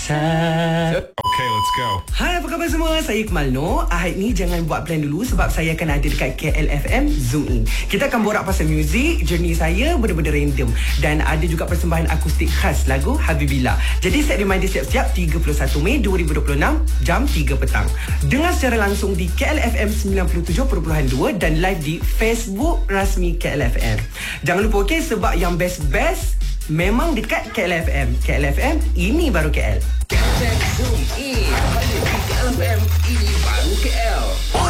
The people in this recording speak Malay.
Okay, let's go. Hai, apa khabar semua? Saya Ikmal Noor. Ahad ni jangan buat plan dulu sebab saya akan ada dekat KLFM Zoom In. Kita akan borak pasal muzik, journey saya benar-benar random dan ada juga persembahan akustik khas lagu Habibillah. Jadi set reminder siap-siap 31 Mei 2026 jam 3 petang. Dengar secara langsung di KLFM 97.2 dan live di Facebook rasmi KLFM. Jangan lupa sebab yang best-best memang dekat KLFM. KLFM, ini baru KL. KLFM Zoom In. KLFM, ini baru KL.